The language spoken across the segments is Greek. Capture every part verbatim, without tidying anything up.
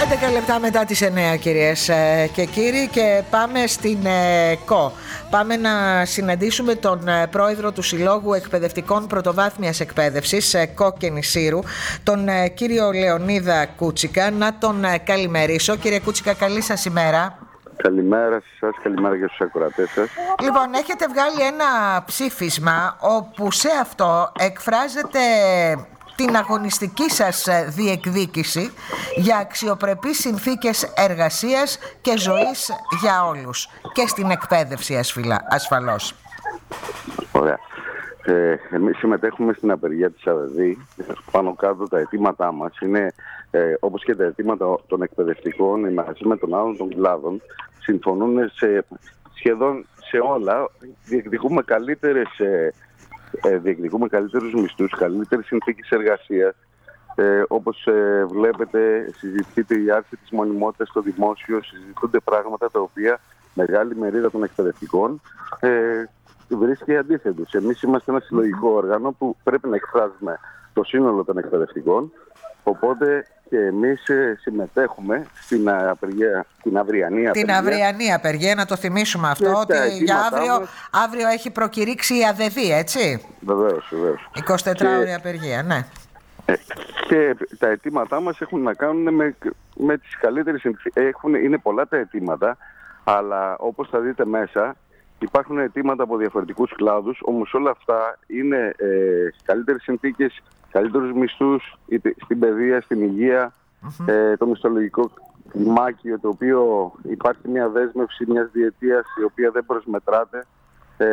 έντεκα λεπτά μετά τις εννέα, κυρίες και κύριοι, και πάμε στην ΚΟ. Πάμε να συναντήσουμε τον πρόεδρο του Συλλόγου Εκπαιδευτικών Πρωτοβάθμιας Εκπαίδευσης, ΚΟ και Νησήρου, τον κύριο Λεωνίδα Κούτσικα. Να τον καλημερίσω. Κύριε Κούτσικα, καλή σας ημέρα. Καλημέρα σε εσάς, καλημέρα για τους ακροατές σας. Λοιπόν, έχετε βγάλει ένα ψήφισμα όπου σε αυτό εκφράζεται την αγωνιστική σας διεκδίκηση για αξιοπρεπείς συνθήκες εργασίας και ζωής για όλους και στην εκπαίδευση ασφαλώς. Ωραία. Ε, εμείς συμμετέχουμε στην απεργία της ΑΔΔ. Πάνω κάτω τα αιτήματά μας είναι, ε, όπως και τα αιτήματα των εκπαιδευτικών, μαζί με των άλλων των κλάδων, συμφωνούν σε, σχεδόν σε όλα. Διεκδικούμε καλύτερες ε, Ε, διεκδικούμε καλύτερους μισθούς, καλύτερες συνθήκες εργασίας. Ε, όπως ε, βλέπετε, συζητείται η άρση της μονιμότητας στο δημόσιο, συζητούνται πράγματα τα οποία μεγάλη μερίδα των εκπαιδευτικών ε, βρίσκει αντίθετος. Εμείς είμαστε ένα συλλογικό όργανο που πρέπει να εκφράζουμε το σύνολο των εκπαιδευτικών, οπότε και εμείς ε, συμμετέχουμε στην απεργία, την αυριανή απεργία. Την αυριανή απεργία, να το θυμίσουμε αυτό, ότι για αύριο, μας... αύριο έχει προκηρύξει η ΑΔΔ, έτσι. Βεβαίως, βεβαίως. εικοσιτετράωρη απεργία, ναι. Ε, και τα αιτήματά μας έχουν να κάνουν με, με τις καλύτερες συνθήκες. Είναι πολλά τα αιτήματα, αλλά όπως θα δείτε μέσα, υπάρχουν αιτήματα από διαφορετικούς κλάδους, όμως όλα αυτά είναι ε, καλύτερες συνθήκες, καλύτερους μισθούς στην παιδεία, στην υγεία, mm-hmm. ε, το μισθολογικό κλιμάκιο, το οποίο υπάρχει μια δέσμευση μιας διετίας η οποία δεν προσμετράται, ε,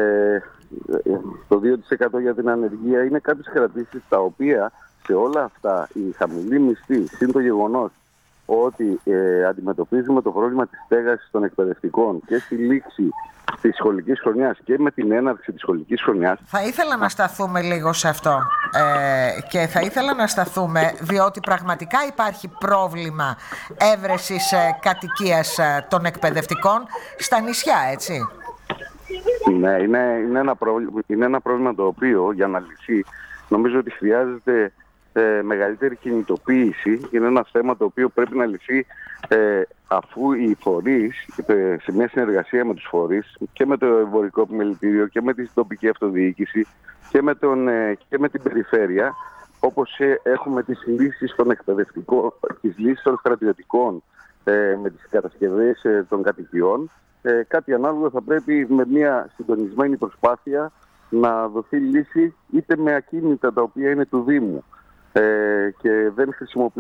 το δύο τοις εκατό για την ανεργία. Είναι κάποιες κρατήσεις τα οποία σε όλα αυτά η χαμηλή μισθή, συν το γεγονός ότι ε, αντιμετωπίζουμε το πρόβλημα της στέγασης των εκπαιδευτικών και στη λήξη της σχολικής χρονιάς και με την έναρξη της σχολικής χρονιάς. Θα ήθελα να σταθούμε λίγο σε αυτό ε, και θα ήθελα να σταθούμε διότι πραγματικά υπάρχει πρόβλημα έβρεσης ε, κατοικίας ε, των εκπαιδευτικών στα νησιά, έτσι. Ναι, είναι, είναι, ένα πρόβλημα, είναι ένα πρόβλημα το οποίο για να λυθεί νομίζω ότι χρειάζεται Ε, μεγαλύτερη κινητοποίηση. Είναι ένα θέμα το οποίο πρέπει να λυθεί ε, αφού οι φορείς, ε, σε μια συνεργασία με τους φορείς και με το εμπορικό επιμελητήριο και με την τοπική αυτοδιοίκηση και με, τον, ε, και με την περιφέρεια, όπως ε, έχουμε τις λύσεις των εκπαιδευτικών, τις λύσεις των στρατιωτικών ε, με τις κατασκευές ε, των κατοικιών, ε, κάτι ανάλογο θα πρέπει με μια συντονισμένη προσπάθεια να δοθεί λύση είτε με ακίνητα τα οποία είναι του Δήμου Ε, και δεν χρησιμοποιούν